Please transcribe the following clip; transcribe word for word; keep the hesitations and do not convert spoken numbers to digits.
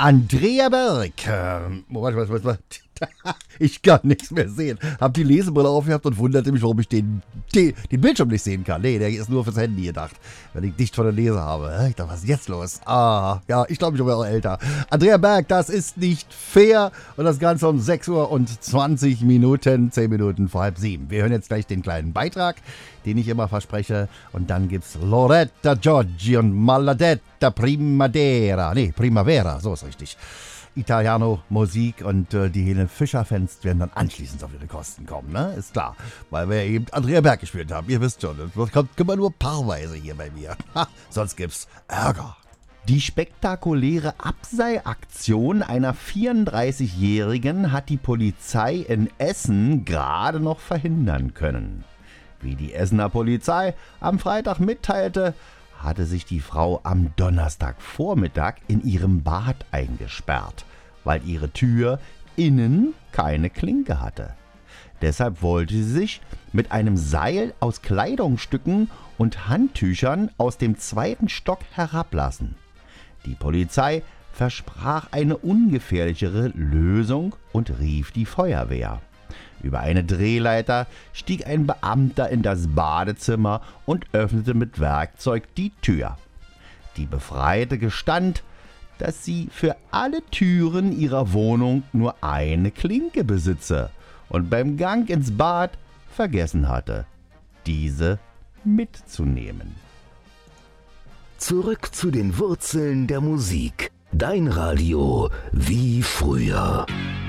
Andrea Berg. Ähm, warte, warte, warte, warte. Ich kann nichts mehr sehen. Hab die Lesebrille aufgehabt und wunderte mich, warum ich den, den, den Bildschirm nicht sehen kann. Nee, der ist nur fürs Handy gedacht, wenn ich dicht vor der Lese habe. Ich dachte, was ist jetzt los? Ah, ja, ich glaube, ich bin auch älter. Andrea Berg, das ist nicht fair. Und das Ganze um sechs Uhr und zwanzig Minuten, zehn Minuten vor halb sieben. Wir hören jetzt gleich den kleinen Beitrag, den ich immer verspreche. Und dann gibt's Loretta Giorgi und Maladetta Primavera. Nee, Primavera, so ist richtig. Italiano Musik und äh, die Helene Fischer-Fans werden dann anschließend auf ihre Kosten kommen, ne? Ist klar, weil wir eben Andrea Berg gespielt haben. Ihr wisst schon, das kommt immer nur paarweise hier bei mir. Ha, sonst gibt's Ärger. Die spektakuläre Abseilaktion einer vierunddreißigjährigen hat die Polizei in Essen gerade noch verhindern können. Wie die Essener Polizei am Freitag mitteilte, hatte sich die Frau am Donnerstagvormittag in ihrem Bad eingesperrt, weil ihre Tür innen keine Klinke hatte. Deshalb wollte sie sich mit einem Seil aus Kleidungsstücken und Handtüchern aus dem zweiten Stock herablassen. Die Polizei versprach eine ungefährlichere Lösung und rief die Feuerwehr. Über eine Drehleiter stieg ein Beamter in das Badezimmer und öffnete mit Werkzeug die Tür. Die Befreite gestand, dass sie für alle Türen ihrer Wohnung nur eine Klinke besitze und beim Gang ins Bad vergessen hatte, diese mitzunehmen. Zurück zu den Wurzeln der Musik. Dein Radio wie früher.